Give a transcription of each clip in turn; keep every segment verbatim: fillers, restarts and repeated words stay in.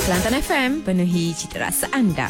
Kelantan F M, penuhi cita rasa anda.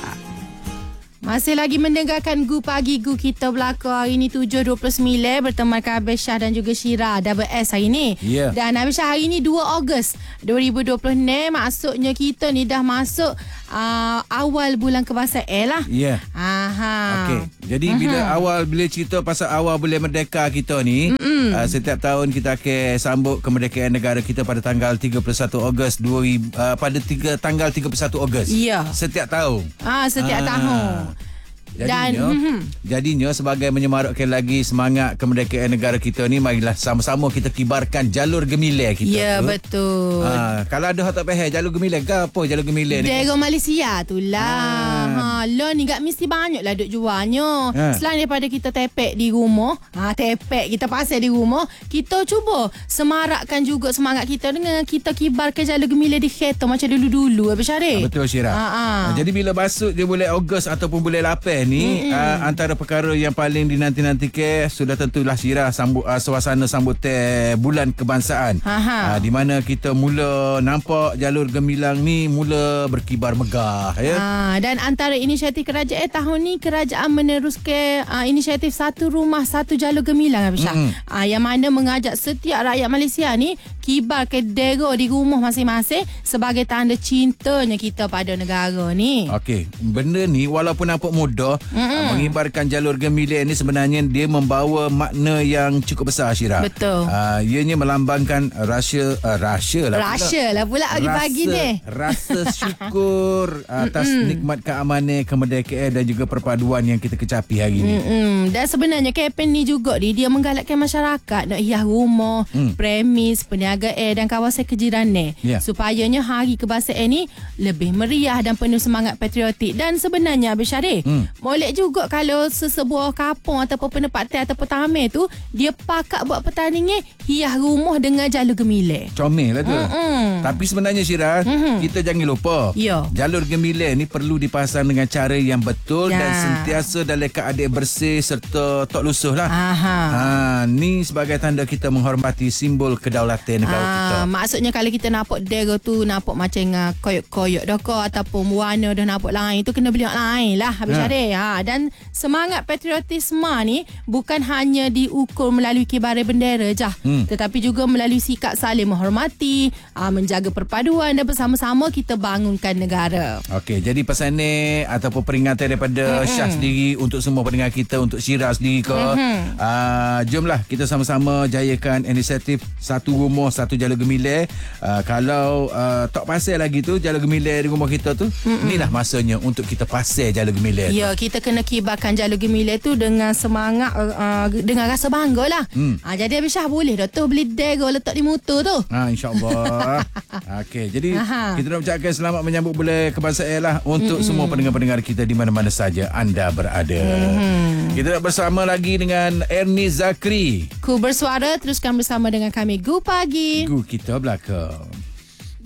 Masih lagi mendengarkan Gu Pagi Gu kita berlaku hari ni tujuh dua puluh sembilan bertemankan Abel Syah dan juga Syira Double S hari ni. Yeah. Dan Abel Syah hari ni dua Ogos dua ribu dua puluh enam, maksudnya kita ni dah masuk uh, awal bulan kebangsaan lah. Ya. Yeah. Aha. Okey. Jadi uh-huh. bila awal bila cerita pasal awal bulan merdeka kita ni, uh, setiap tahun kita akan sambut kemerdekaan negara kita pada tanggal tiga puluh satu Ogos dua ribu uh, pada tiga tanggal tiga puluh satu Ogos. Ya. Yeah. Setiap tahun. Ah, setiap ah. tahun. Jadinya, Dan, mm-hmm. jadinya sebagai menyemarakkan lagi semangat kemerdekaan negara kita ni, marilah sama-sama kita kibarkan jalur gemilang kita. Ya, tu. betul. Ha, kalau ada hak tak faham jalur gemilang ke apa jalur gemilang ni? Daerah Malaysia tu lah. Ha, ha lo ni gak mesti banyak lah duk jualnya. Ha. Selain daripada kita tepek di rumah, ha tepek kita pasal di rumah, kita cuba semarakkan juga semangat kita dengan kita kibarkan jalur gemilang di kereta macam dulu-dulu, Abang Syarif. Ha, betul, Syirah. Ha, ha. Ha, jadi bila masuk di bulan Ogos ataupun bulan lapan ni, uh, antara perkara yang paling dinanti-nantikan sudah tentulah Syirah sambut uh, suasana sambutan bulan kebangsaan. Uh, di mana kita mula nampak jalur gemilang ni mula berkibar megah, ya. Ha, dan antara inisiatif kerajaan tahun ni, kerajaan meneruskan uh, inisiatif satu rumah satu jalur gemilang, Abang Syah. Mm-hmm. Uh, yang mana mengajak setiap rakyat Malaysia ni kibar kedera di rumah masing-masing sebagai tanda cintanya kita pada negara ni. Okey, benda ni walaupun nampak mudah, mm-hmm. mengibarkan jalur gemilang ni sebenarnya dia membawa makna yang cukup besar, Syirah. Betul. Uh, ianya melambangkan rasa uh, rasa lah. Rasa lah pula pagi-pagi ni. Rasa syukur atas nikmat keamanan, kemerdekaan dan juga perpaduan yang kita kecapi hari ni. Mm-mm. Dan sebenarnya kempen ni juga ni dia menggalakkan masyarakat nak hias rumah, mm. premis, perniagaan dan kawasan kejiranan, yeah. supayanya hari kebangsaan ni lebih meriah dan penuh semangat patriotik. Dan sebenarnya Abang Syarif, mm. boleh juga kalau sesebuah kampung ataupun penempatan ataupun taman tu dia pakat buat pertandingan hias rumah dengan jalur gemilang. Comel lah tu. Mm-mm. Tapi sebenarnya Syirah, mm-hmm. kita jangan lupa, Yo. jalur gemilang ni perlu dipasang dengan cara yang betul, ya. dan sentiasa dalam keadaan bersih serta tak lusuh lah. Aha. Ha, ni sebagai tanda kita menghormati simbol kedaulatan negara ha, kita. Maksudnya kalau kita nampak daerah tu nampak macam uh, koyok-koyok dah ke ataupun warna dah nampak lain, tu kena beli yang lain lah, Habis ha. Syarif. Ha, dan semangat patriotisme ni bukan hanya diukur melalui kibaran bendera je, hmm. tetapi juga melalui sikap saling menghormati, aa, menjaga perpaduan dan bersama-sama kita bangunkan negara. Okey, jadi pesan ni ataupun peringatan daripada mm-hmm. Syah sendiri untuk semua pendengar kita, untuk Syirah sendiri ke, mm-hmm. aa, jomlah kita sama-sama jayakan inisiatif satu rumah satu jalur gemilang. Aa, kalau aa, tak pasal lagi tu jalur gemilang di rumah kita tu, mm-hmm. inilah masanya untuk kita pasal jalur gemilang. Ya, tu. Kita kena kibarkan jalur gemilang tu dengan semangat, uh, dengan rasa bangga lah. Hmm. Ha, jadi Abang Syah boleh dah tu beli dego letak di motor tu. Ha, InsyaAllah. Okey, jadi Aha. kita nak ucapkan selamat menyambut bulan kebangsaan lah untuk mm-hmm. semua pendengar-pendengar kita di mana-mana saja anda berada. Mm-hmm. Kita nak bersama lagi dengan Ernie Zakri. Ku bersuara, teruskan bersama dengan kami Gu Pagi. Gu kita belakang.